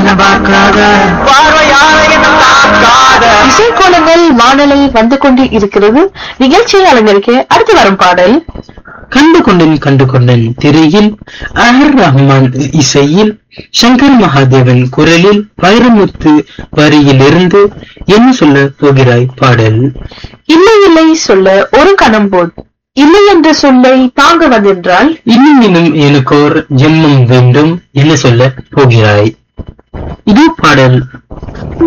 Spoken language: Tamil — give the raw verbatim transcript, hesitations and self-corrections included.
என்ன பார்க்காத பார்வையால என்ன பார்க்காத. இசைக்கோலங்கள் வானொலி வந்து கொண்டு இருக்கிறது. நிகழ்ச்சியை அலங்கரிக்க அடுத்து வரும் பாடல் கண்டு கொண்டேன் கண்டு கொண்டேன் திரையில் ஆர் ரஹ்மான் இசையில் சங்கர் மகாதேவன் குரலில் வைரமுத்து வரியிலிருந்து என்ன சொல்ல போகிறாய் பாடல். இல்லை இல்லை சொல்ல ஒரு கணம் போல் இல்லை என்ற சொல்லை தாங்க வந்தென்றால் இன்னும் இன்னும் எனக்கோர் ஜென்மம் வேண்டும் என்ன சொல்ல போகிறாய். இது பாடல்.